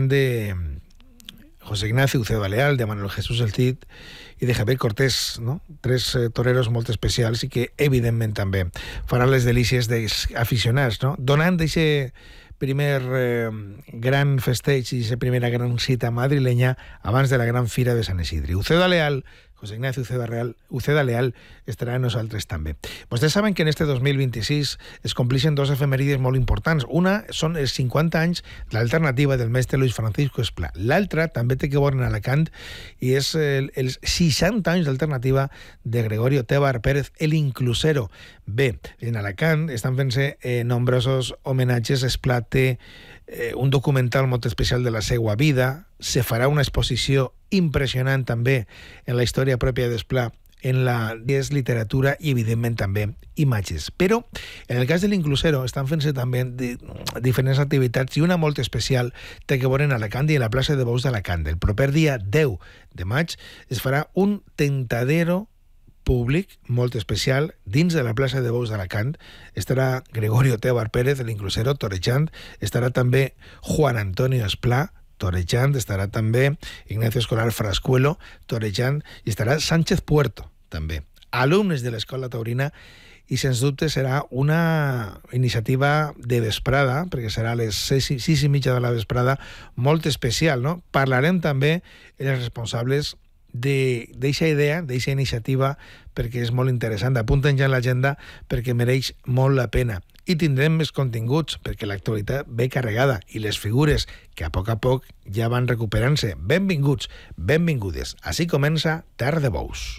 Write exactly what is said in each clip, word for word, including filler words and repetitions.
parlant de José Ignacio Uceda Leal, de Manuel Jesús El Cid i de Javier Cortés, no? Tres eh, toreros molt especials i que, evidentment, també faran les delícies dels aficionats, no? Donant d'aquest primer eh, gran festeig i aquesta primera gran cita madrilenya abans de la gran fira de Sant Isidre. Uceda Leal, José Ignacio Uceda, Real, Uceda Leal estarà amb nosaltres també. Vostès saben que en este dos mil vint-i-sis es complixen dos efemèrides molt importants. Una són els cinquanta anys de l'alternativa del mestre Luis Francisco Esplà. L'altra també té que veure en Alacant i és el, els seixanta anys d'alternativa de Gregorio Tebar Pérez, el Inclusero. Bé, en Alacant estan fent-se eh, nombrosos homenatges. Esplà té eh, un documental molt especial de la seva vida. Se farà una exposició impressionant també en la història pròpia d'Esplà, en la és literatura i, evidentment, també imatges. Però, en el cas de l'Inclusero, estan fent-se també di diferents activitats i una molt especial té que veure en Alacant i en la plaça de Bous d'Alacant. El proper dia deu de maig es farà un tentadero públic molt especial dins de la plaça de Bous d'Alacant. Estarà Gregorio Tebar Pérez, l'Inclusero, torejant. Estarà també Juan Antonio Esplà, torejant. Estarà també Ignacio Escolar Frascuelo, torejant. I estarà Sánchez Puerto, també. Alumnes de l'Escola Taurina, i sens dubte serà una iniciativa de vesprada, perquè serà a les sis i mitja de la vesprada, molt especial, no? Parlarem també amb els responsables d'aquesta idea, d'aquesta iniciativa, perquè és molt interessant. Apunten ja en l'agenda perquè mereix molt la pena. I tindrem més continguts, perquè l'actualitat ve carregada i les figures que a poc a poc ja van recuperant-se. Benvinguts, benvingudes. Així comença Terra de Bous.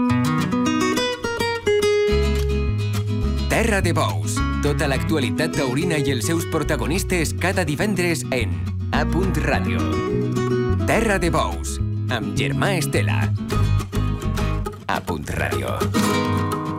Terra de Bous. Tota l'actualitat taurina i els seus protagonistes cada divendres en A Punt Ràdio. Terra de Bous, amb Germà Estela. A Punt Ràdio.